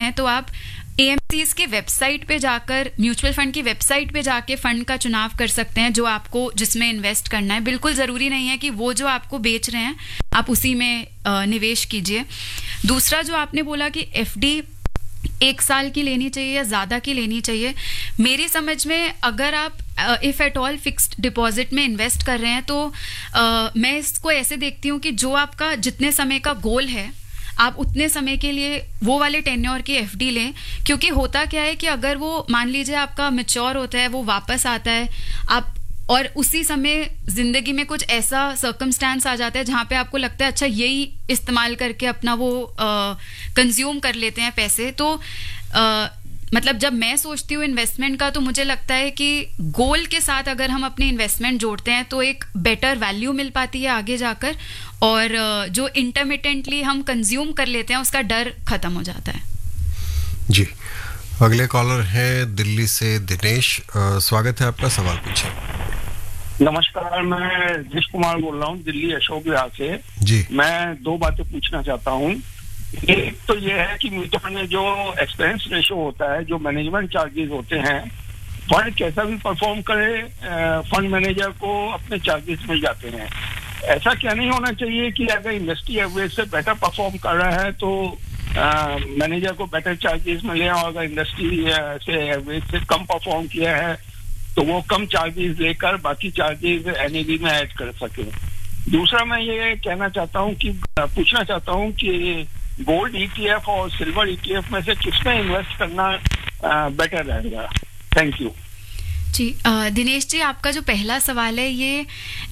हैं तो आप AMCs के वेबसाइट पे जाकर, म्यूचुअल फंड की वेबसाइट पे जाके फंड का चुनाव कर सकते हैं जो आपको जिसमें इन्वेस्ट करना है। बिल्कुल ज़रूरी नहीं है कि वो जो आपको बेच रहे हैं आप उसी में निवेश कीजिए। दूसरा जो आपने बोला कि FD 1 साल की लेनी चाहिए या ज़्यादा की लेनी चाहिए, मेरी समझ में अगर आप if at all fixed deposit में इन्वेस्ट कर रहे हैं तो मैं इसको ऐसे देखती हूँ कि जो आपका जितने समय का गोल है आप उतने समय के लिए वो वाले टेन्योर की FD लें। क्योंकि होता क्या है कि अगर वो मान लीजिए आपका मैच्योर होता है, वो वापस आता है, आप और उसी समय जिंदगी में कुछ ऐसा सर्कमस्टेंस आ जाता है जहाँ पे आपको लगता है अच्छा यही इस्तेमाल करके अपना वो कंज्यूम कर लेते हैं पैसे, तो मतलब जब मैं सोचती हूँ इन्वेस्टमेंट का तो मुझे लगता है कि गोल के साथ अगर हम अपनी इन्वेस्टमेंट जोड़ते हैं तो एक बेटर वैल्यू मिल पाती है आगे जाकर, और जो इंटरमिटेंटली हम कंज्यूम कर लेते हैं उसका डर खत्म हो जाता है। जी, अगले कॉलर है दिल्ली से दिनेश। स्वागत है आपका, सवाल पूछिए। नमस्कार, मैं जिश कुमार बोल रहा हूँ दिल्ली अशोक विहार से। जी, मैं 2 बातें पूछना चाहता हूँ। एक तो ये है कि म्यूचुअल फंड में जो एक्सपेंस रेशो होता है, जो मैनेजमेंट चार्जेस होते हैं, फंड कैसा भी परफॉर्म करे फंड मैनेजर को अपने चार्जेस मिल जाते हैं। ऐसा क्या नहीं होना चाहिए कि अगर इंडस्ट्री एवरेज से बेटर परफॉर्म कर रहा है तो मैनेजर को बेटर चार्जेस मिले, और अगर इंडस्ट्री से एवरेज से कम परफॉर्म किया है तो वो कम चार्जेस लेकर बाकी चार्जेस NAV में ऐड कर सके। दूसरा मैं ये कहना चाहता हूँ कि पूछना चाहता हूँ कि गोल्ड ETF और सिल्वर ETF में से किसमें इन्वेस्ट करना बेटर रहेगा? थैंक यू जी। दिनेश जी, आपका जो पहला सवाल है ये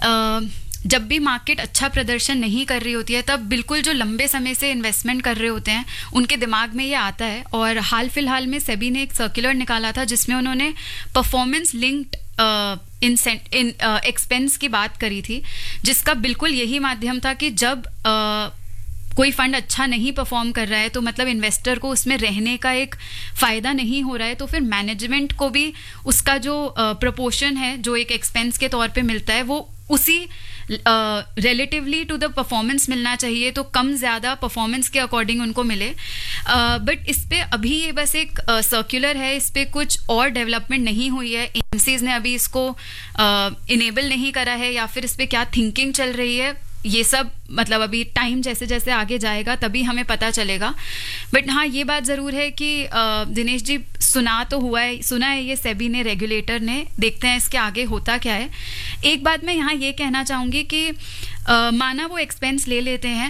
जब भी मार्केट अच्छा प्रदर्शन नहीं कर रही होती है तब बिल्कुल जो लंबे समय से इन्वेस्टमेंट कर रहे होते हैं उनके दिमाग में ये आता है। और हाल फिलहाल में सेबी ने एक सर्कुलर निकाला था जिसमें उन्होंने परफॉर्मेंस लिंक्ड इन एक्सपेंस की बात करी थी, जिसका बिल्कुल यही माध्यम था कि जब कोई फंड अच्छा नहीं परफॉर्म कर रहा है तो मतलब इन्वेस्टर को उसमें रहने का एक फायदा नहीं हो रहा है, तो फिर मैनेजमेंट को भी उसका जो प्रोपोर्शन है जो एक एक्सपेंस के तौर पे मिलता है वो उसी रिलेटिवली टू द परफॉर्मेंस मिलना चाहिए, तो कम ज़्यादा परफॉर्मेंस के अकॉर्डिंग उनको मिले। बट इस पे अभी ये बस एक सर्कुलर है, इस पे कुछ और डेवलपमेंट नहीं हुई है। एजेंसीज ने अभी इसको इनेबल नहीं करा है या फिर इस पे क्या थिंकिंग चल रही है, ये सब मतलब अभी टाइम जैसे जैसे आगे जाएगा तभी हमें पता चलेगा। बट हाँ, ये बात ज़रूर है कि दिनेश जी सुना है ये सेबी ने, रेगुलेटर ने, देखते हैं इसके आगे होता क्या है। एक बात मैं यहाँ ये कहना चाहूँगी कि माना वो एक्सपेंस ले लेते हैं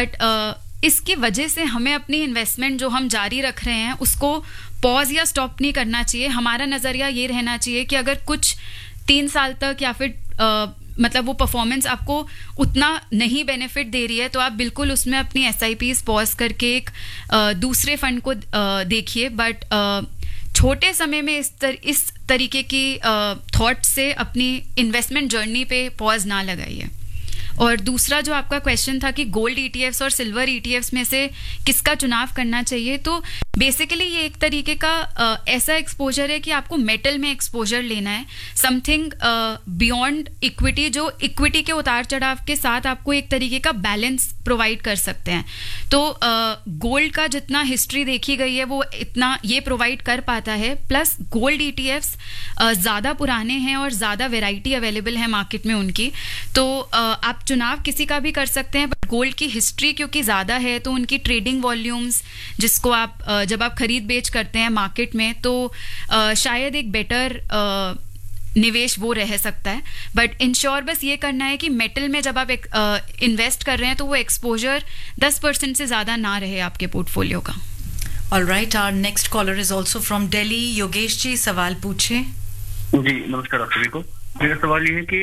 बट इसकी वजह से हमें अपनी इन्वेस्टमेंट जो हम जारी रख रहे हैं उसको पॉज या स्टॉप नहीं करना चाहिए। हमारा नज़रिया ये रहना चाहिए कि अगर कुछ 3 साल तक या फिर मतलब वो परफॉर्मेंस आपको उतना नहीं बेनिफिट दे रही है तो आप बिल्कुल उसमें अपनी SIPs पॉज करके एक दूसरे फंड को देखिए। बट छोटे समय में इस तरीके की थॉट से अपनी इन्वेस्टमेंट जर्नी पे पॉज ना लगाइए। और दूसरा जो आपका क्वेश्चन था कि गोल्ड ETFs और सिल्वर ETFs में से किसका चुनाव करना चाहिए, तो बेसिकली ये एक तरीके का ऐसा एक्सपोजर है कि आपको मेटल में एक्सपोजर लेना है, समथिंग बियॉन्ड इक्विटी, जो इक्विटी के उतार चढ़ाव के साथ आपको एक तरीके का बैलेंस प्रोवाइड कर सकते हैं। तो गोल्ड का जितना हिस्ट्री देखी गई है वो इतना ये प्रोवाइड कर पाता है, प्लस गोल्ड ETFs ज़्यादा पुराने हैं और ज़्यादा वेराइटी अवेलेबल है मार्केट में उनकी, तो आप चुनाव किसी का भी कर सकते हैं। बट गोल्ड की हिस्ट्री क्योंकि ज़्यादा है तो उनकी ट्रेडिंग वॉल्यूम्स जिसको आप जब आप खरीद बेच करते हैं मार्केट में तो शायद एक बेटर निवेश वो रह सकता है। बट इंश्योर बस ये करना है कि मेटल में जब आप इन्वेस्ट कर रहे हैं तो वो एक्सपोजर 10% से ज़्यादा ना रहे आपके पोर्टफोलियो का। All right, our next caller is also from Delhi. Yogesh ji, सवाल पूछे। जी नमस्कार आप सभी को। मेरा सवाल ये है कि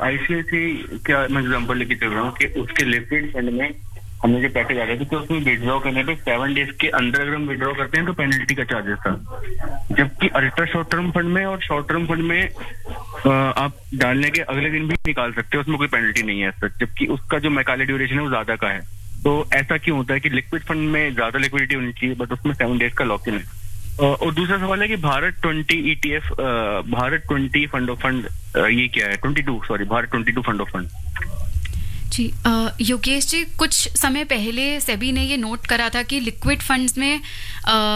ICICI क्या मैं एग्जाम्पल लेके चल रहा हूँ कि उसके लिक्विड फंड में हमने जो पैसे डाले थे तो उसमें विड्रॉ करने पे 7 डेज के अंदर अगर हम विड्रॉ करते हैं तो पेनल्टी का चार्जेस था, जबकि अल्ट्रा शॉर्ट टर्म फंड में और शॉर्ट टर्म फंड में आप डालने के अगले दिन भी निकाल सकते हो, उसमें कोई पेनल्टी नहीं है सर, जबकि उसका जो मैकाले ड्यूरेशन है वो ज्यादा का है। तो ऐसा क्यों होता है कि लिक्विड फंड में ज्यादा लिक्विडिटी होनी चाहिए बट उसमें 7 डेज का लॉक इन है? और दूसरा सवाल है कि Bharat 20 ETF Bharat 20 fund of fund ये क्या है? Bharat 22 fund of fund. जी योगेश जी, कुछ समय पहले सेबी ने ये नोट करा था कि लिक्विड फंड्स में